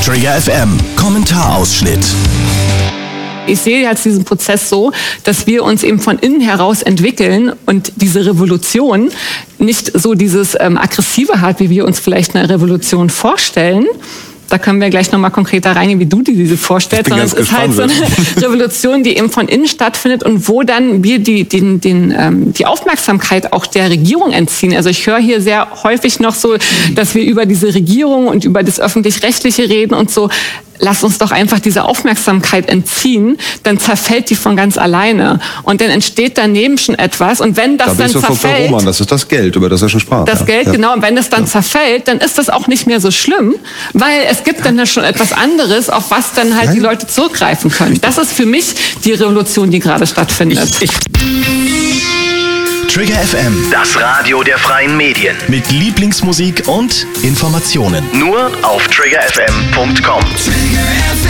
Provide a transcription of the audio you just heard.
Trigger FM Kommentarausschnitt. Ich sehe jetzt diesen Prozess so, dass wir uns eben von innen heraus entwickeln und diese Revolution nicht so dieses Aggressive hat, wie wir uns vielleicht eine Revolution vorstellen. Da können wir gleich nochmal konkreter reingehen, wie du dir diese vorstellst. Sondern es ist halt so eine Revolution, die eben von innen stattfindet und wo dann wir die Aufmerksamkeit auch der Regierung entziehen. Also ich höre hier sehr häufig noch so, dass wir über diese Regierung und über das Öffentlich-Rechtliche reden und so. Lass uns doch einfach diese Aufmerksamkeit entziehen, dann zerfällt die von ganz alleine. Und dann entsteht daneben schon etwas. Und wenn das dann zerfällt... Roman, das ist das Geld, über das er schon sprach. Das Geld, genau. Und wenn das dann zerfällt, dann ist das auch nicht mehr so schlimm, weil es gibt dann schon etwas anderes, auf was dann halt die Leute zurückgreifen können. Das ist für mich die Revolution, die gerade stattfindet. Trigger FM, Das Radio der freien Medien. mit Lieblingsmusik und Informationen. Nur auf triggerfm.com. Trigger FM.